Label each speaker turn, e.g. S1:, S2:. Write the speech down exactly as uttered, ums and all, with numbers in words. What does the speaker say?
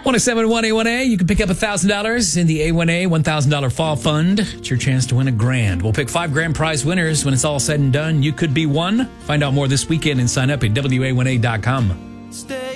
S1: one oh seven point one A one A. You can pick up one thousand dollars in the A one A one thousand dollars Fall Fund. It's your chance to win a grand. We'll pick five grand prize winners. When it's all said and done, you could be one. Find out more this weekend and sign up at W A one A dot com.
S2: Stay